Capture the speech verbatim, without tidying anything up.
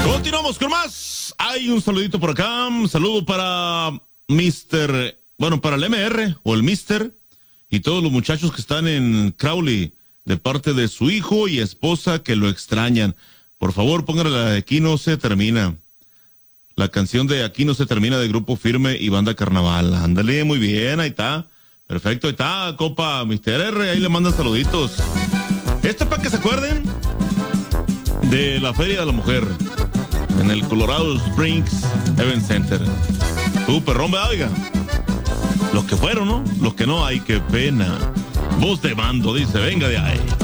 Continuamos con más. Hay un saludito por acá. Un saludo para mister Bueno, para el M R o el mister y todos los muchachos que están en Crowley, de parte de su hijo y esposa que lo extrañan. Por favor, pónganle la de Aquí no se termina. La canción de Aquí no se termina de Grupo Firme y Banda Carnaval. Ándale, muy bien, ahí está. Perfecto, ahí está, compa mister R, ahí le mandan saluditos. Esto es para que se acuerden de la Feria de la Mujer en el Colorado Springs Event Center. Tú, perrón, ¿verdad, oiga? Los que fueron, ¿no? Los que no, hay qué pena. Voz de mando, dice, venga de ahí.